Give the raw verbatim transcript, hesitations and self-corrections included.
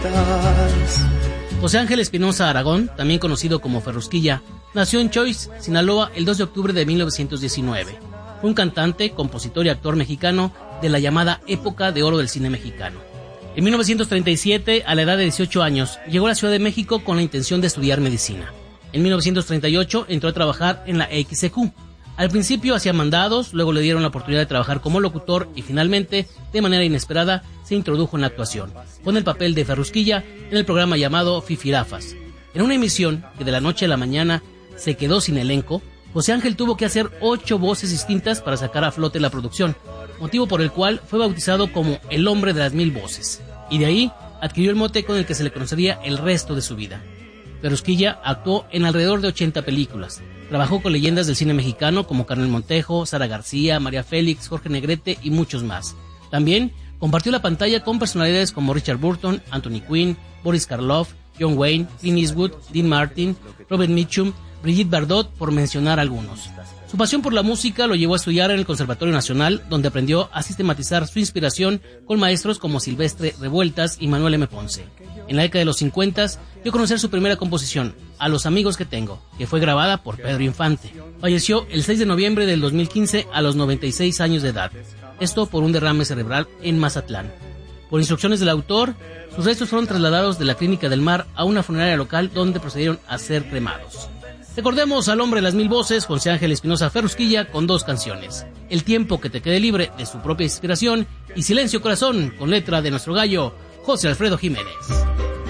estás. José Ángel Espinosa Aragón, también conocido como Ferrusquilla, nació en Choix, Sinaloa, el dos de octubre de mil novecientos diecinueve. Fue un cantante, compositor y actor mexicano de la llamada época de oro del cine mexicano. En mil novecientos treinta y siete, a la edad de dieciocho años, llegó a la Ciudad de México con la intención de estudiar medicina. En mil novecientos treinta y ocho entró a trabajar en la X C Q. Al principio hacía mandados, luego le dieron la oportunidad de trabajar como locutor y finalmente, de manera inesperada, se introdujo en la actuación, con el papel de Ferrusquilla en el programa llamado Fifirafas. En una emisión que de la noche a la mañana se quedó sin elenco, José Ángel tuvo que hacer ocho voces distintas para sacar a flote la producción, motivo por el cual fue bautizado como el hombre de las mil voces, y de ahí adquirió el mote con el que se le conocería el resto de su vida. Ferrusquilla actuó en alrededor de ochenta películas. Trabajó con leyendas del cine mexicano como Carmen Montejo, Sara García, María Félix, Jorge Negrete y muchos más. También compartió la pantalla con personalidades como Richard Burton, Anthony Quinn, Boris Karloff, John Wayne, Clint Eastwood, Dean Martin, Robert Mitchum, Brigitte Bardot, por mencionar algunos. Su pasión por la música lo llevó a estudiar en el Conservatorio Nacional, donde aprendió a sistematizar su inspiración con maestros como Silvestre Revueltas y Manuel M. Ponce. En la década de los cincuenta dio a conocer su primera composición, A los amigos que tengo, que fue grabada por Pedro Infante. Falleció el seis de noviembre del dos mil quince a los noventa y seis años de edad. Esto por un derrame cerebral en Mazatlán. Por instrucciones del autor, sus restos fueron trasladados de la Clínica del Mar a una funeraria local donde procedieron a ser cremados. Recordemos al hombre de las mil voces, José Ángel Espinosa Ferrusquilla, con dos canciones: El tiempo que te quede libre, de su propia inspiración, y Silencio Corazón, con letra de nuestro gallo, José Alfredo Jiménez.